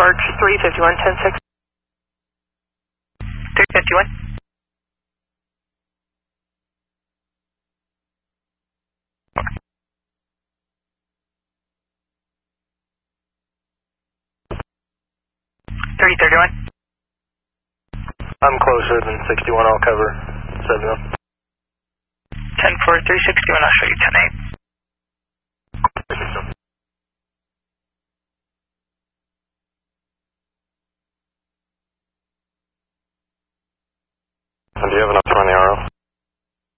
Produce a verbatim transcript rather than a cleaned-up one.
March three fifty-one, ten six. three fifty-one. three thirty-one. I'm closer than sixty-one, I'll cover seven up. ten four, three sixty-one, I'll show you ten eight. And do you have an